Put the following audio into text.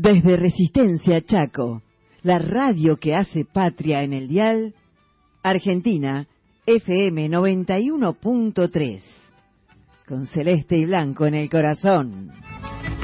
Desde Resistencia Chaco, la radio que hace patria en el dial, Argentina, FM 91.3, con Celeste y Blanco en el corazón.